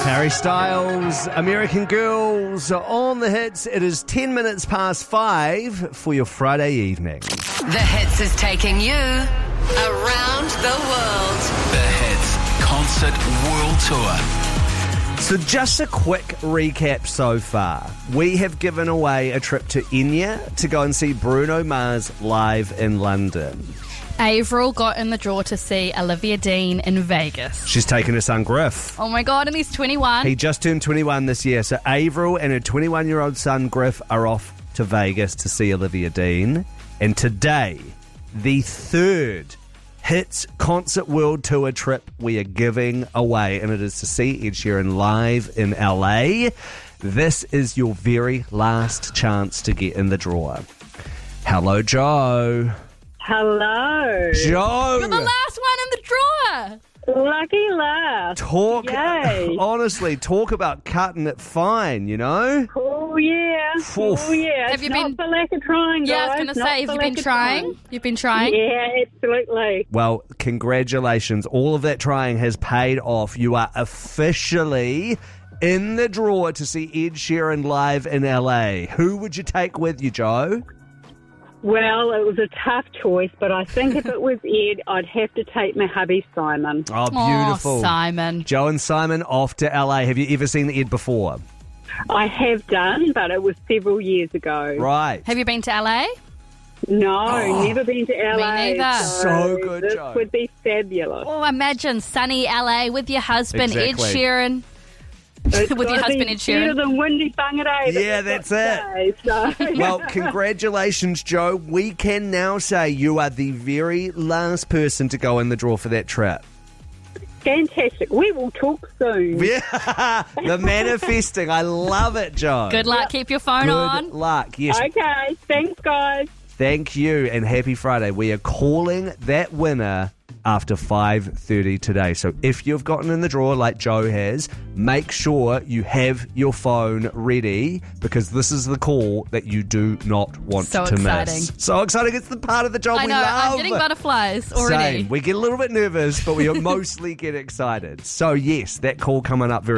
Harry Styles, American Girls on the hits. It is 10 minutes past 5 for your Friday evening. The Hits is taking you around the world. The Hits Concert World Tour. So just a quick recap so far. We have given away a trip to Enya to go and see Bruno Mars live in London. Avril got in the draw to see Olivia Dean in Vegas. She's taken her son Griff. Oh my God, and he's 21. He just turned 21 this year. So Avril and her 21-year-old son Griff are off to Vegas to see Olivia Dean. And today, the third Hits Concert World Tour trip we are giving away, and it is to see Ed Sheeran live in LA. This is your very last chance to get in the draw. Hello, Joe. Hello. Joe. You're the last one in the draw. Lucky last. Talk, Yay. honestly, talk about cutting it fine, you know? Oh, yeah. Oof. Oh, yeah. Have It's you not been- for lack of trying, Yeah, I was guys. going to Not say, have for you lack been of trying? You've been trying? Yeah, absolutely. Well, congratulations. All of that trying has paid off. You are officially in the draw to see Ed Sheeran live in LA. Who would you take with you, Joe? Well, it was a tough choice, but I think if it was Ed, I'd have to take my hubby, Simon. Oh, beautiful. Oh, Simon. Joe and Simon off to LA. Have you ever seen Ed before? I have done, but it was several years ago. Right. Have you been to LA? No, never been to LA. neither. So good, this Joe. would be fabulous. Oh, imagine sunny LA with your husband, Exactly. Ed Sheeran. It's With your gotta husband, be Ed Sheeran. better than Windy Whangarei. Yeah, that's it. So. Well, congratulations, Joe. We can now say you are the very last person to go in the draw for that trip. Fantastic. We will talk soon. Yeah, the manifesting. I love it, Joe. Good luck. Keep your phone Good on. luck. Yes. Okay, thanks, guys. Thank you, and happy Friday. We are calling that winner after 5:30 today. So if you've gotten in the draw like Joe has, make sure you have your phone ready, because this is the call that you do not want So to exciting. miss. So exciting. It's the part of the job I we know, love. I'm getting butterflies already. Same. We get a little bit nervous, but we mostly get excited. So yes, that call coming up very